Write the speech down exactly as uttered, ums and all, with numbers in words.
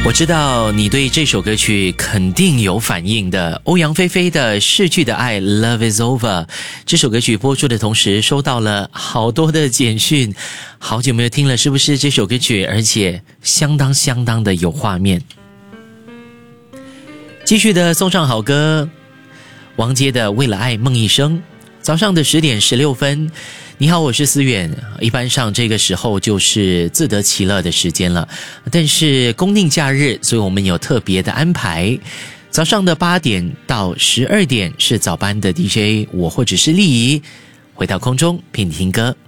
我知道你对这首歌曲肯定有反应的，欧阳菲菲的《逝去的爱》 Love is over。 这首歌曲播出的同时收到了好多的简讯，好久没有听了是不是这首歌曲，而且相当相当的有画面。继续的送上好歌，王杰的《为了爱梦一生》。早上的十点十六分，你好，我是思远。一般上这个时候就是自得其乐的时间了，但是公定假日，所以我们有特别的安排。早上的八点到十二点是早班的 D J 我或者是丽怡回到空中陪你听歌。